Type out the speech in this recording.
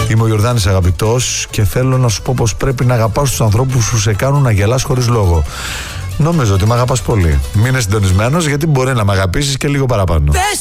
Είμαι ο Γιορδάνης Αγαπητός και θέλω να σου πω πως πρέπει να αγαπάς τους ανθρώπους που σε κάνουν να γελάς χωρίς λόγο. Νομίζω ότι με αγαπάς πολύ. Μείνε συντονισμένος γιατί μπορεί να με αγαπήσεις και λίγο παραπάνω.